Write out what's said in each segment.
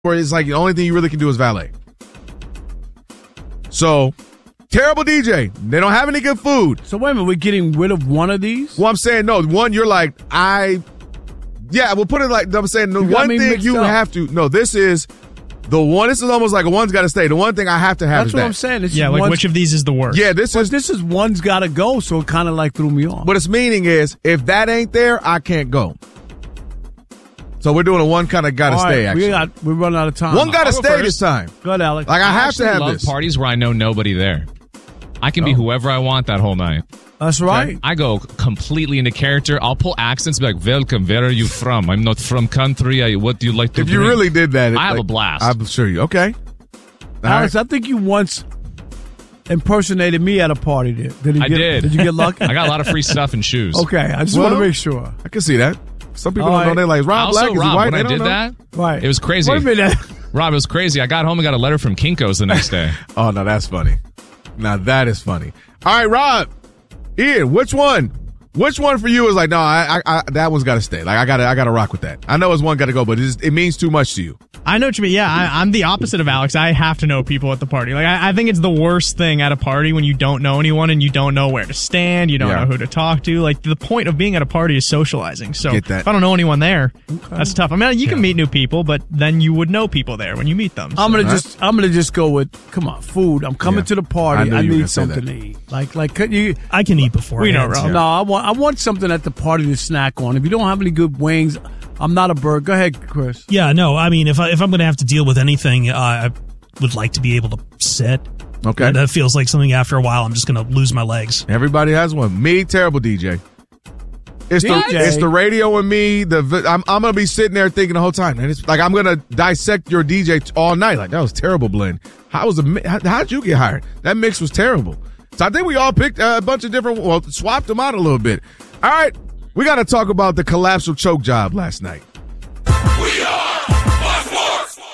where it's like the only thing you really can do is valet. So, terrible DJ. They don't have any good food. So wait a minute, we're getting rid of one of these? Well, I'm saying no. One, you're like, yeah, we'll put it like I'm saying. The one thing you have to. No, this is the one. This is almost like a one's got to stay. The one thing I have to have. That's is what that. I'm saying. Yeah, like which of these is the worst? Yeah, this is one's got to go. So it kind of like threw me off. What it's meaning is, if that ain't there, I can't go. So we're doing a one kind of got to stay. Actually, we're running out of time. One got to stay this time. Go ahead, Alex. Like I have to have love this. Parties where I know nobody there. I can be whoever I want that whole night. That's right. I go completely into character. I'll pull accents, be like, "Welcome. Where are you from? I'm not from country. What do you like to If drink?" you really did that, I have a blast. I'm sure you. Okay, Alex, I think you once impersonated me at a party. Did you get lucky? I got a lot of free stuff and shoes. Okay, I just want to make sure. I can see that. Some people don't know. They're like, Rob Black, is he white? When I did that, right. It was crazy. Wait a minute. Rob, it was crazy. I got home and got a letter from Kinko's the next day. Oh, no, that's funny. Now, that is funny. All right, Rob. Ian, which one? Which one for you is like, no, I that one's got to stay. Like, I gotta rock with that. I know it's one got to go, but it means too much to you. I know what you mean. Yeah, I'm the opposite of Alex. I have to know people at the party. Like, I think it's the worst thing at a party when you don't know anyone and you don't know where to stand. You don't know who to talk to. Like, the point of being at a party is socializing. So if I don't know anyone there, that's tough. I mean, you can meet new people, but then you would know people there when you meet them. So. I'm gonna just go with, come on, food. I'm coming to the party. I need something to eat. Like you. I can eat before. We know, Rob. No, I want something at the party to snack on. If you don't have any good wings, I'm not a bird. Go ahead, Chris. Yeah, no, I mean, if I'm going to have to deal with anything, I would like to be able to sit. Okay. That feels like something after a while I'm just going to lose my legs. Everybody has one. Me, terrible DJ. It's the radio and me. I'm going to be sitting there thinking the whole time. And it's like I'm going to dissect your DJ all night. Like, that was a terrible blend. How'd you get hired? That mix was terrible. So I think we all picked a bunch of different, swapped them out a little bit. All right. We got to talk about the collapsible choke job last night. We are Fox Sports.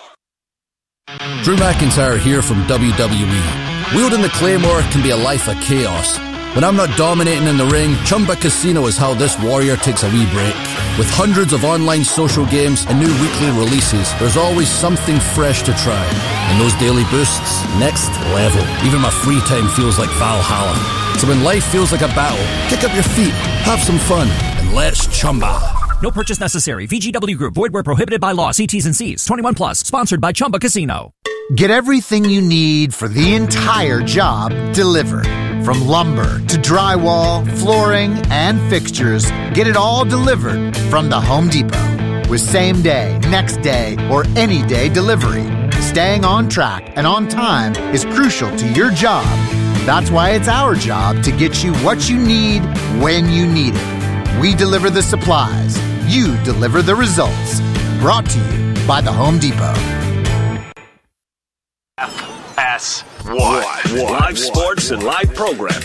Drew McIntyre here from WWE. Wielding the Claymore can be a life of chaos. When I'm not dominating in the ring, Chumba Casino is how this warrior takes a wee break. With hundreds of online social games and new weekly releases, there's always something fresh to try. And those daily boosts, next level. Even my free time feels like Valhalla. So when life feels like a battle, kick up your feet, have some fun, and let's Chumba. No purchase necessary. VGW Group. Void where prohibited by law. See T's and C's. 21 plus. Sponsored by Chumba Casino. Get everything you need for the entire job delivered. From lumber to drywall, flooring, and fixtures, get it all delivered from the Home Depot. With same day, next day, or any day delivery, staying on track and on time is crucial to your job. That's why it's our job to get you what you need when you need it. We deliver the supplies. You deliver the results. Brought to you by the Home Depot. FS1. Live sports and live programming.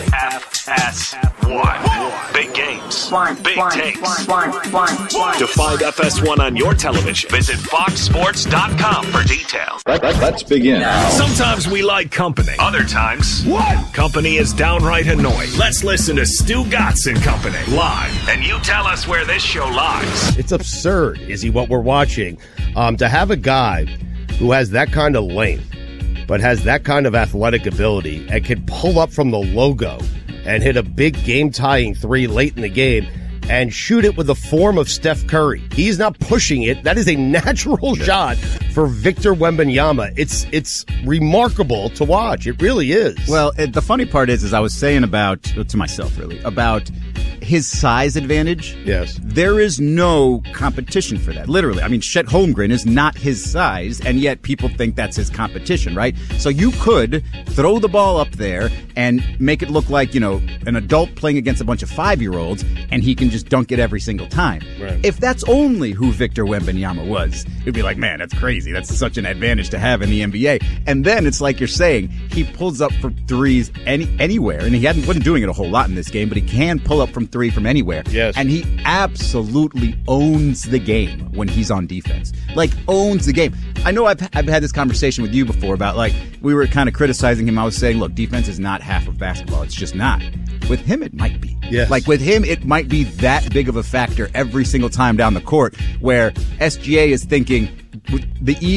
FS1. Big games. Big takes. To find FS1 on your television, visit foxsports.com for details. Let's begin. Sometimes we like company. Other times, company is downright annoying. Let's listen to Stu Gatz and Company live. And you tell us where this show lies. It's absurd, Izzy, what we're watching. To have a guy who has that kind of length, but has that kind of athletic ability and can pull up from the logo and hit a big game-tying three late in the game and shoot it with the form of Steph Curry. He's not pushing it. That is a natural shot for Victor Wembanyama. It's remarkable to watch. It really is. Well, the funny part is I was saying to myself, about his size advantage. Yes. There is no competition for that. Literally. I mean, Chet Holmgren is not his size, and yet people think that's his competition, right? So you could throw the ball up there and make it look like, an adult playing against a bunch of 5-year-olds, and he can just dunk it every single time. Right. If that's only who Victor Wembanyama was, it'd be like, man, that's crazy. That's such an advantage to have in the NBA. And then it's like you're saying, he pulls up for threes anywhere, and he wasn't doing it a whole lot in this game, but he can pull up from three from anywhere. Yes. And he absolutely owns the game when he's on defense. Like, owns the game. I know I've had this conversation with you before about, we were kind of criticizing him. I was saying, look, defense is not half of basketball. It's just not. With him, it might be. Yes. With him, it might be that big of a factor every single time down the court where SGA is thinking, the